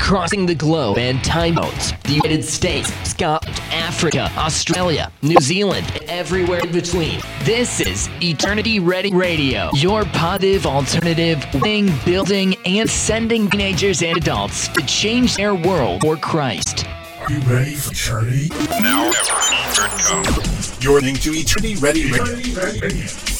crossing the globe and time zones. The United States, Scotland, Africa, Australia, New Zealand, and everywhere in between. This is Eternity Ready Radio, your positive alternative, building, and sending teenagers and adults to change their world for Christ. Are you ready for eternity? Now ever, turn come. You're listening to Eternity Ready Radio.